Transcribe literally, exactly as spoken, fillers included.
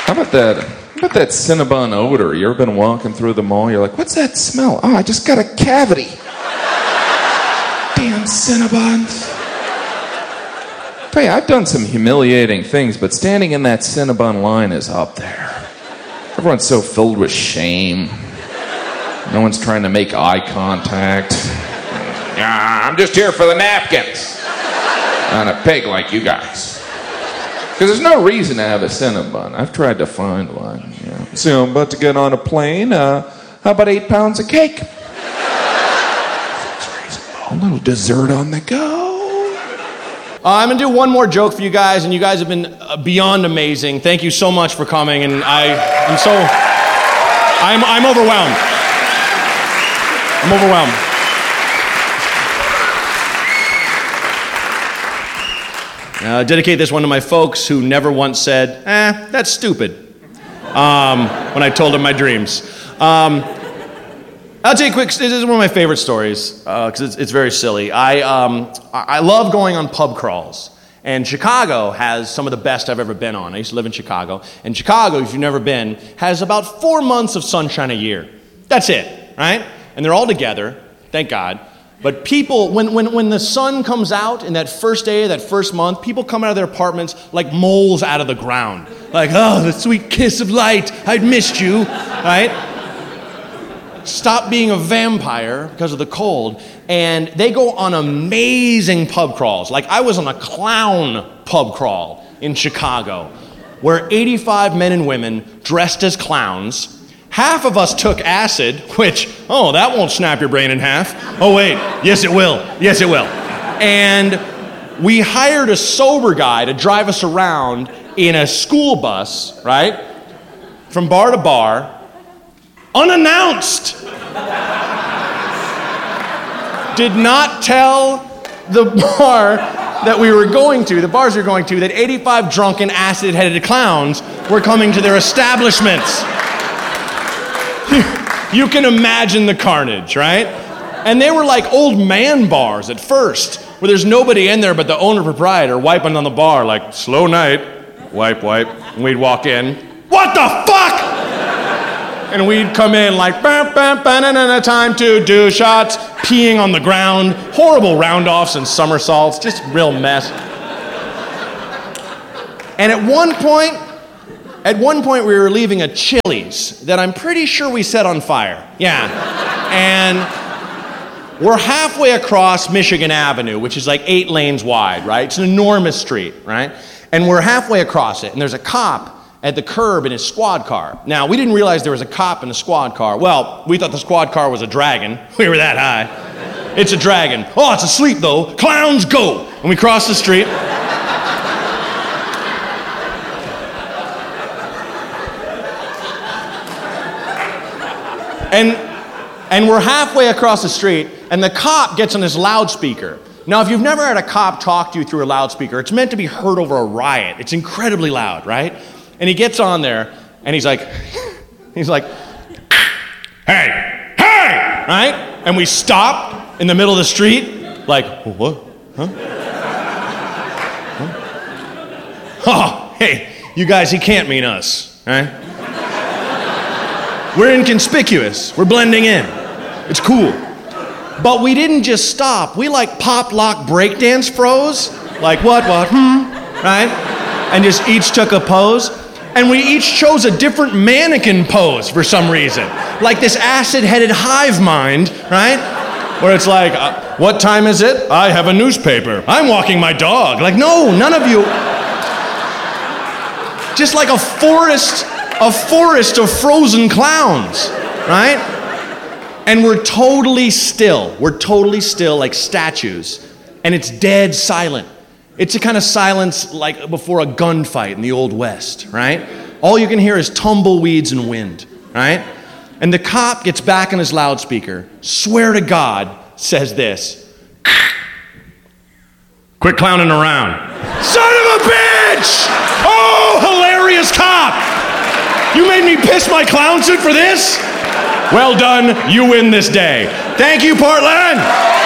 How about that? How about that Cinnabon odor? You ever been walking through the mall? You're like, what's that smell? Oh, I just got a cavity. Damn Cinnabons. Tell you, I've done some humiliating things, but standing in that Cinnabon line is up there. Everyone's so filled with shame. No one's trying to make eye contact. Yeah, I'm just here for the napkins. On a pig like you guys. Because there's no reason to have a Cinnabon. I've tried to find one. Yeah. So I'm about to get on a plane. Uh, how about eight pounds of cake? A little dessert on the go. Uh, I'm going to do one more joke for you guys, and you guys have been uh, beyond amazing. Thank you so much for coming, and I, I'm so... I'm, I'm overwhelmed. I'm overwhelmed. Uh, dedicate this one to my folks who never once said, eh, that's stupid, um, when I told them my dreams. Um, I'll tell you a quick, this is one of my favorite stories, because uh, it's, it's very silly. I, um, I love going on pub crawls, and Chicago has some of the best I've ever been on. I used to live in Chicago, and Chicago, if you've never been, has about four months of sunshine a year. That's it, right? And they're all together, thank God. But people, when, when, when the sun comes out in that first day, that first month, people come out of their apartments like moles out of the ground. Like, oh, the sweet kiss of light, I'd missed you, right? Stop being a vampire because of the cold, and they go on amazing pub crawls. Like, I was on a clown pub crawl in Chicago, where eighty-five men and women dressed as clowns. Half of us took acid, which, oh, that won't snap your brain in half. Oh, wait, yes, it will. Yes, it will. And we hired a sober guy to drive us around in a school bus, right, from bar to bar, unannounced. Did not tell the bar that we were going to, the bars we were going to, that eighty-five drunken, acid-headed clowns were coming to their establishments. You can imagine the carnage, right? And they were like old man bars at first, where there's nobody in there but the owner proprietor wiping on the bar like, slow night, wipe, wipe. And we'd walk in, what the fuck? And we'd come in like, bam, bam, bam, time to do shots, peeing on the ground, horrible round-offs and somersaults, just real mess. And at one point, At one point, we were leaving a Chili's that I'm pretty sure we set on fire. Yeah. And we're halfway across Michigan Avenue, which is like eight lanes wide, right? It's an enormous street, right? And we're halfway across it, and there's a cop at the curb in his squad car. Now, we didn't realize there was a cop in the squad car. Well, we thought the squad car was a dragon. We were that high. It's a dragon. Oh, it's asleep, though. Clowns, go. And we cross the street. And, and we're halfway across the street, and the cop gets on his loudspeaker. Now, if you've never had a cop talk to you through a loudspeaker, it's meant to be heard over a riot. It's incredibly loud, right? And he gets on there, and he's like, he's like, hey, hey, right? And we stop in the middle of the street, like, what? Huh? Huh? Oh, hey, you guys, he can't mean us, right? We're inconspicuous. We're blending in. It's cool. But we didn't just stop. We like pop lock breakdance froze. Like what, what, hmm, right? And just each took a pose. And we each chose a different mannequin pose for some reason. Like this acid-headed hive mind, right? Where it's like, uh, what time is it? I have a newspaper. I'm walking my dog. Like, no, none of you. Just like a forest... A forest of frozen clowns, right? And we're totally still. We're totally still like statues. And it's dead silent. It's a kind of silence like before a gunfight in the Old West, right? All you can hear is tumbleweeds and wind, right? And the cop gets back on his loudspeaker, swear to God, says this. Quit clowning around. Son of a bitch! Oh, hilarious cop! You made me piss my clown suit for this? Well done, you win this day. Thank you, Portland!